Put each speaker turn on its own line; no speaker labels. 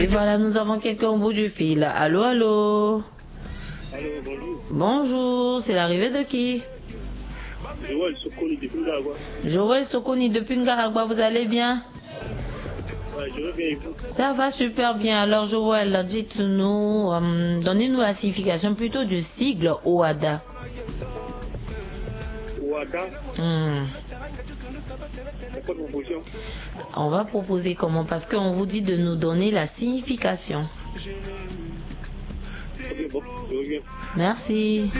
Et voilà, nous avons quelqu'un au bout du fil. Allô, allô.
Allô, bonjour.
Bonjour, c'est l'arrivée de qui?
Joël Sokoni depuis Ngaragua.
Joël Sokoni depuis Ngaragua, vous allez bien?
Je reviens et vous.
Ça va super bien. Alors Joël, dites-nous, donnez-nous la signification plutôt du sigle OADA.
Ouada, c'est quoi de proposition?
On va proposer comment? Parce qu'on vous dit de nous donner la signification.
Ok, bon, je reviens.
Merci.